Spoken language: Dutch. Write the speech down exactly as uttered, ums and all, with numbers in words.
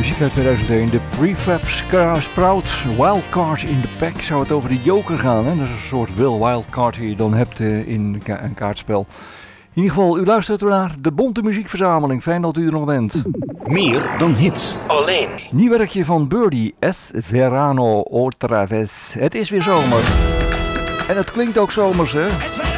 muziek uit tweeduizend één. De Prefab Sprouts Wildcard in the Pack. Zou het over de joker gaan, hè? Dat is een soort Will Wildcard die je dan hebt uh, in ka- een kaartspel. In ieder geval, u luistert naar de Bonte Muziekverzameling. Fijn dat u er nog bent. Meer dan hits. Alleen. Nieuw werkje van Birdie, Es Verano Otra Vez. Het is weer zomer. En het klinkt ook zomers, hè?